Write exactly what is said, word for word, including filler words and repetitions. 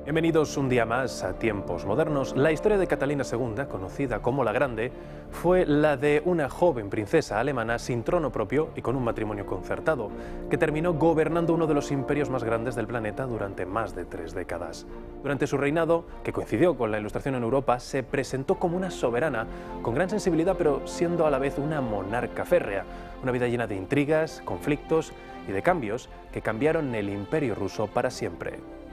Bienvenidos un día más a Tiempos Modernos. La historia de Catalina segunda, conocida como la Grande, fue la de una joven princesa alemana sin trono propio y con un matrimonio concertado, que terminó gobernando uno de los imperios más grandes del planeta durante más de tres décadas. Durante su reinado, que coincidió con la Ilustración en Europa, se presentó como una soberana con gran sensibilidad, pero siendo a la vez una monarca férrea, una vida llena de intrigas, conflictos y de cambios que cambiaron el imperio ruso para siempre.